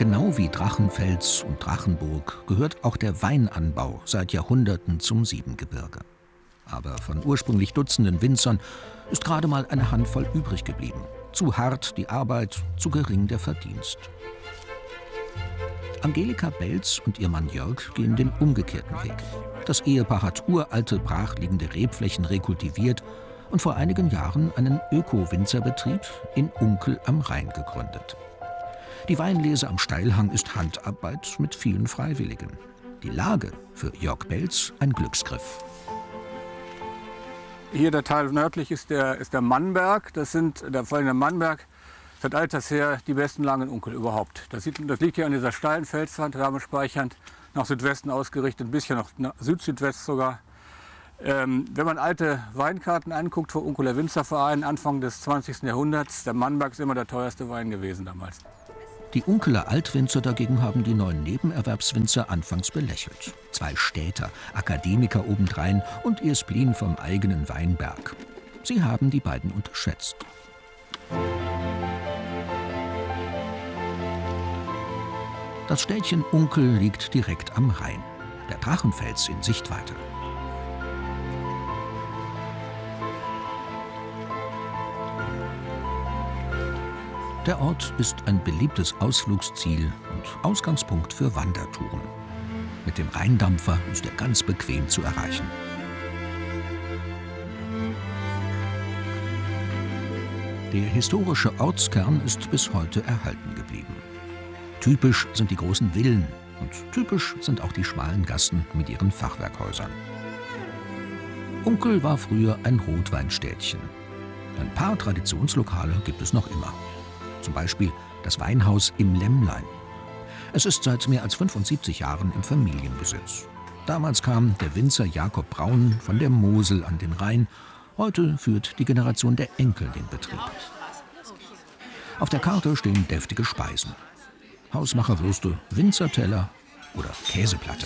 Genau wie Drachenfels und Drachenburg gehört auch der Weinanbau seit Jahrhunderten zum Siebengebirge. Aber von ursprünglich Dutzenden Winzern ist gerade mal eine Handvoll übrig geblieben. Zu hart die Arbeit, zu gering der Verdienst. Angelika Belz und ihr Mann Jörg gehen den umgekehrten Weg. Das Ehepaar hat uralte, brachliegende Rebflächen rekultiviert und vor einigen Jahren einen Öko-Winzerbetrieb in Unkel am Rhein gegründet. Die Weinlese am Steilhang ist Handarbeit mit vielen Freiwilligen. Die Lage für Jörg Belz ein Glücksgriff. Hier der Teil nördlich ist der Mannberg. Vor allem der Mannberg, seit alters her die besten Lagen in Unkel überhaupt. Das liegt hier an dieser steilen Felswand, ramespeichernd, nach Südwesten ausgerichtet, ein bisschen nach Süd-Südwest sogar. Wenn man alte Weinkarten anguckt vom Unkeler Winzerverein Anfang des 20. Jahrhunderts, der Mannberg ist immer der teuerste Wein gewesen damals. Die Unkeler Altwinzer dagegen haben die neuen Nebenerwerbswinzer anfangs belächelt. 2 Städter, Akademiker obendrein und ihr Spleen vom eigenen Weinberg. Sie haben die beiden unterschätzt. Das Städtchen Unkel liegt direkt am Rhein. Der Drachenfels in Sichtweite. Der Ort ist ein beliebtes Ausflugsziel und Ausgangspunkt für Wandertouren. Mit dem Rheindampfer ist er ganz bequem zu erreichen. Der historische Ortskern ist bis heute erhalten geblieben. Typisch sind die großen Villen und typisch sind auch die schmalen Gassen mit ihren Fachwerkhäusern. Unkel war früher ein Rotweinstädtchen. Ein paar Traditionslokale gibt es noch immer. Zum Beispiel das Weinhaus im Lämmlein. Es ist seit mehr als 75 Jahren im Familienbesitz. Damals kam der Winzer Jakob Braun von der Mosel an den Rhein. Heute führt die Generation der Enkel den Betrieb. Auf der Karte stehen deftige Speisen. Hausmacherwürste, Winzerteller oder Käseplatte.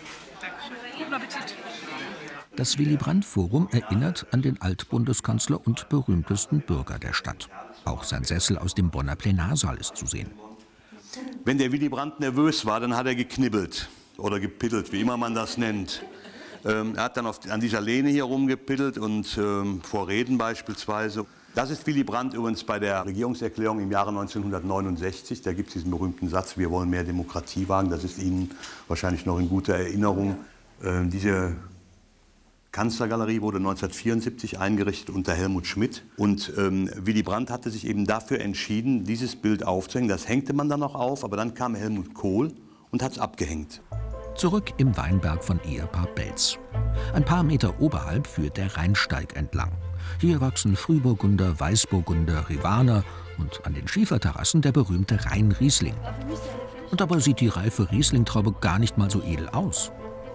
Das Willy-Brandt-Forum erinnert an den Altbundeskanzler und berühmtesten Bürger der Stadt. Auch sein Sessel aus dem Bonner Plenarsaal ist zu sehen. Wenn der Willy Brandt nervös war, dann hat er geknibbelt oder gepittelt, wie immer man das nennt. Er hat dann an dieser Lehne hier rumgepittelt und vor Reden beispielsweise. Das ist Willy Brandt übrigens bei der Regierungserklärung im Jahre 1969. Da gibt es diesen berühmten Satz, wir wollen mehr Demokratie wagen. Das ist Ihnen wahrscheinlich noch in guter Erinnerung. Diese Kanzlergalerie wurde 1974 eingerichtet unter Helmut Schmidt. Und Willy Brandt hatte sich eben dafür entschieden, dieses Bild aufzuhängen. Das hängte man dann noch auf, aber dann kam Helmut Kohl und hat es abgehängt. Zurück im Weinberg von Ehepaar Belz. Ein paar Meter oberhalb führt der Rheinsteig entlang. Hier wachsen Frühburgunder, Weißburgunder, Rivaner und an den Schieferterrassen der berühmte Rhein-Riesling. Und dabei sieht die reife Rieslingtraube gar nicht mal so edel aus.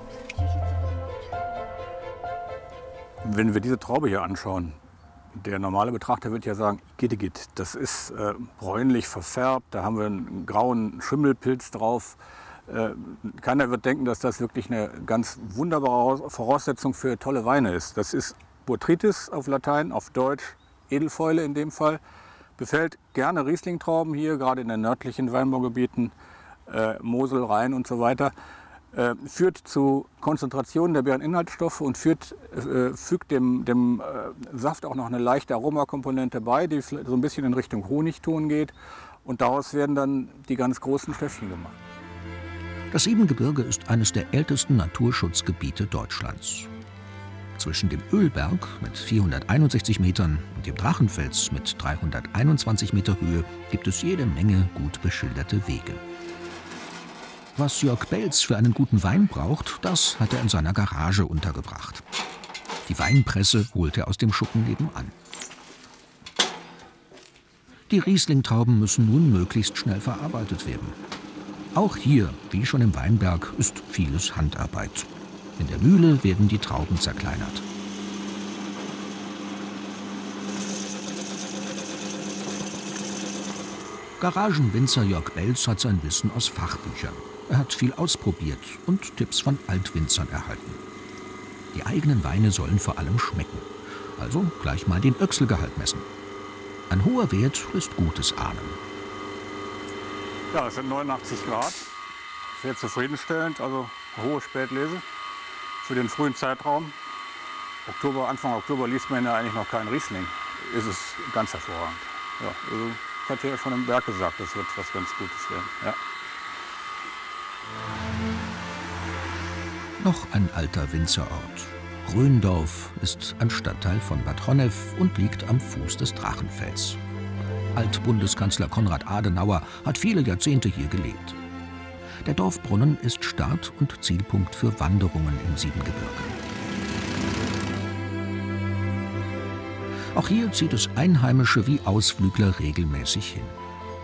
Wenn wir diese Traube hier anschauen, der normale Betrachter wird ja sagen, Igitt, das ist bräunlich verfärbt, da haben wir einen grauen Schimmelpilz drauf. Keiner wird denken, dass das wirklich eine ganz wunderbare Voraussetzung für tolle Weine ist. Das ist Botrytis auf Latein, auf Deutsch Edelfäule in dem Fall. Befällt gerne Rieslingtrauben hier, gerade in den nördlichen Weinbaugebieten, Mosel, Rhein und so weiter. Führt zu Konzentrationen der Beereninhaltsstoffe und fügt dem Saft auch noch eine leichte Aromakomponente bei, die so ein bisschen in Richtung Honigton geht. Und daraus werden dann die ganz großen Stöffchen gemacht. Das Siebengebirge ist eines der ältesten Naturschutzgebiete Deutschlands. Zwischen dem Ölberg mit 461 Metern und dem Drachenfels mit 321 Meter Höhe gibt es jede Menge gut beschilderte Wege. Was Jörg Belz für einen guten Wein braucht, das hat er in seiner Garage untergebracht. Die Weinpresse holt er aus dem Schuppen nebenan. Die Rieslingtrauben müssen nun möglichst schnell verarbeitet werden. Auch hier, wie schon im Weinberg, ist vieles Handarbeit. In der Mühle werden die Trauben zerkleinert. Garagenwinzer Jörg Belz hat sein Wissen aus Fachbüchern. Er hat viel ausprobiert und Tipps von Altwinzern erhalten. Die eigenen Weine sollen vor allem schmecken. Also gleich mal den Öchselgehalt messen. Ein hoher Wert ist gutes Ahnen. Ja, es sind 89 Grad. Sehr zufriedenstellend, also hohe Spätlese für den frühen Zeitraum. Anfang Oktober liest man ja eigentlich noch keinen Riesling. Ist es ganz hervorragend. Ja, also ich hatte ja schon im Werk gesagt, das wird was ganz Gutes werden. Ja. Noch ein alter Winzerort. Röndorf ist ein Stadtteil von Bad Honnef und liegt am Fuß des Drachenfels. Altbundeskanzler Konrad Adenauer hat viele Jahrzehnte hier gelebt. Der Dorfbrunnen ist Start- und Zielpunkt für Wanderungen im Siebengebirge. Auch hier zieht es Einheimische wie Ausflügler regelmäßig hin.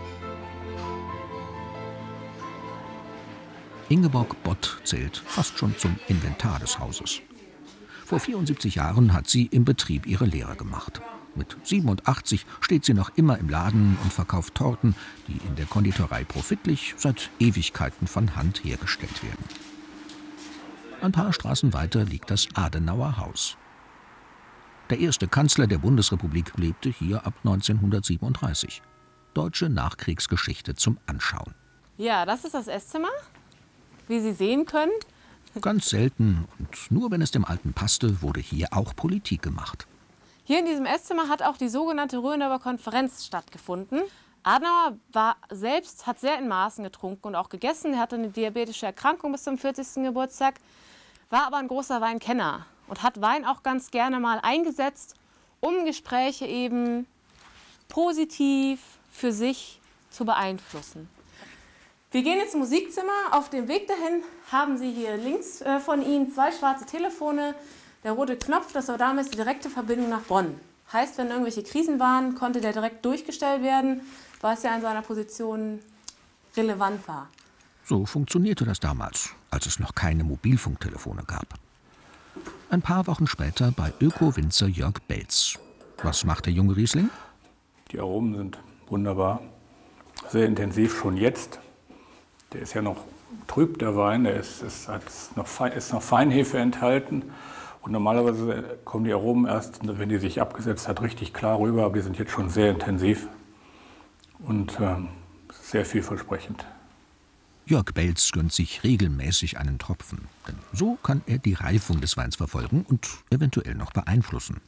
Ingeborg Bott zählt fast schon zum Inventar des Hauses. Vor 74 Jahren hat sie im Betrieb ihre Lehre gemacht. Mit 87 steht sie noch immer im Laden und verkauft Torten, die in der Konditorei Profitlich seit Ewigkeiten von Hand hergestellt werden. Ein paar Straßen weiter liegt das Adenauer Haus. Der erste Kanzler der Bundesrepublik lebte hier ab 1937. Deutsche Nachkriegsgeschichte zum Anschauen. Ja, das ist das Esszimmer, wie Sie sehen können. Ganz selten und nur wenn es dem Alten passte, wurde hier auch Politik gemacht. Hier in diesem Esszimmer hat auch die sogenannte Röndorfer Konferenz stattgefunden. Adenauer hat sehr in Maßen getrunken und auch gegessen. Er hatte eine diabetische Erkrankung bis zum 40. Geburtstag, war aber ein großer Weinkenner und hat Wein auch ganz gerne mal eingesetzt, um Gespräche eben positiv für sich zu beeinflussen. Wir gehen jetzt im Musikzimmer. Auf dem Weg dahin haben Sie hier links von Ihnen 2 schwarze Telefone. Der rote Knopf, das war damals die direkte Verbindung nach Bonn. Heißt, wenn irgendwelche Krisen waren, konnte der direkt durchgestellt werden, was ja in seiner Position relevant war. So funktionierte das damals, als es noch keine Mobilfunktelefone gab. Ein paar Wochen später bei Öko-Winzer Jörg Belz. Was macht der junge Riesling? Die Aromen sind wunderbar, sehr intensiv schon jetzt. Der ist ja noch trüb, der Wein, ist noch Feinhefe enthalten. Und normalerweise kommen die Aromen erst, wenn die sich abgesetzt hat, richtig klar rüber. Aber die sind jetzt schon sehr intensiv und sehr vielversprechend. Jörg Belz gönnt sich regelmäßig einen Tropfen. Denn so kann er die Reifung des Weins verfolgen und eventuell noch beeinflussen.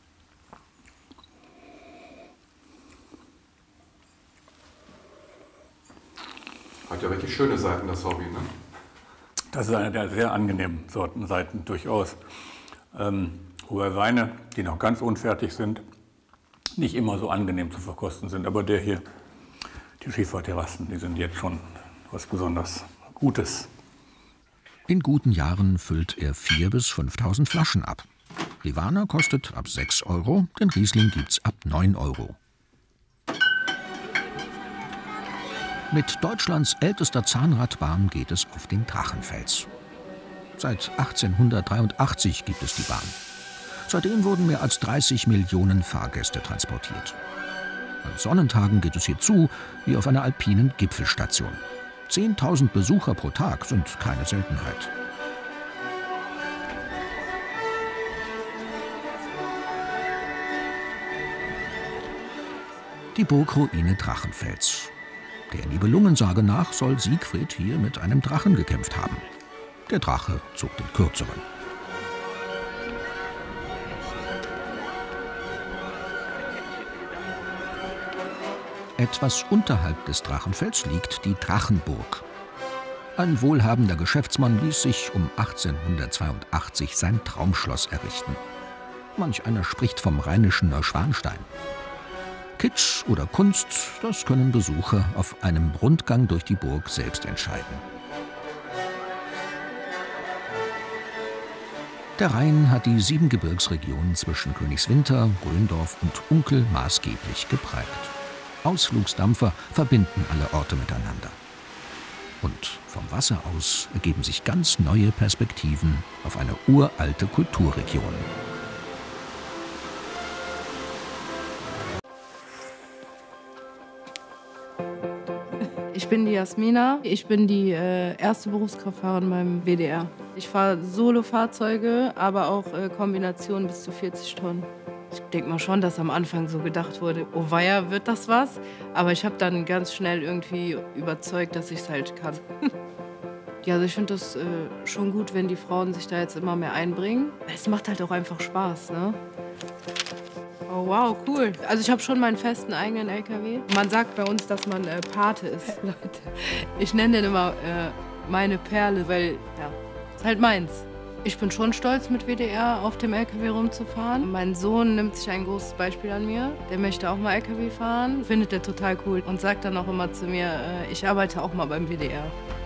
Hat ja richtig schöne Seiten, das Hobby, ne? Das ist eine der sehr angenehmen Seiten durchaus. Wobei Weine, die noch ganz unfertig sind, nicht immer so angenehm zu verkosten sind. Aber der hier, die Schieferterrassen, die sind jetzt schon was besonders Gutes. In guten Jahren füllt er 4.000 bis 5.000 Flaschen ab. Rivana kostet ab 6 €, den Riesling gibt's ab 9 €. Mit Deutschlands ältester Zahnradbahn geht es auf den Drachenfels. Seit 1883 gibt es die Bahn. Seitdem wurden mehr als 30 Millionen Fahrgäste transportiert. An Sonnentagen geht es hier zu wie auf einer alpinen Gipfelstation. 10.000 Besucher pro Tag sind keine Seltenheit. Die Burgruine Drachenfels. Der Nibelungensage nach soll Siegfried hier mit einem Drachen gekämpft haben. Der Drache zog den kürzeren. Etwas unterhalb des Drachenfels liegt die Drachenburg. Ein wohlhabender Geschäftsmann ließ sich um 1882 sein Traumschloss errichten. Manch einer spricht vom rheinischen Neuschwanstein. Kitsch oder Kunst, das können Besucher auf einem Rundgang durch die Burg selbst entscheiden. Der Rhein hat die Siebengebirgsregion zwischen Königswinter, Röndorf und Unkel maßgeblich geprägt. Ausflugsdampfer verbinden alle Orte miteinander. Und vom Wasser aus ergeben sich ganz neue Perspektiven auf eine uralte Kulturregion. Ich bin die Jasmina. Ich bin die erste Berufskraftfahrerin beim WDR. Ich fahre Solo-Fahrzeuge, aber auch Kombinationen bis zu 40 Tonnen. Ich Ich denke mal schon, dass am Anfang so gedacht wurde, oh weia, wird das was? Aber ich habe dann ganz schnell irgendwie überzeugt, dass ich es halt kann. Ja, also ich finde das schon gut, wenn die Frauen sich da jetzt immer mehr einbringen. Es macht halt auch einfach Spaß, ne? Oh wow, cool. Also ich habe schon meinen festen eigenen LKW. Man sagt bei uns, dass man Pate ist, Leute. Ich nenne den immer meine Perle, weil, ja, ist halt meins. Ich bin schon stolz, mit WDR auf dem LKW rumzufahren. Mein Sohn nimmt sich ein großes Beispiel an mir. Der möchte auch mal LKW fahren. Findet er total cool und sagt dann auch immer zu mir, ich arbeite auch mal beim WDR.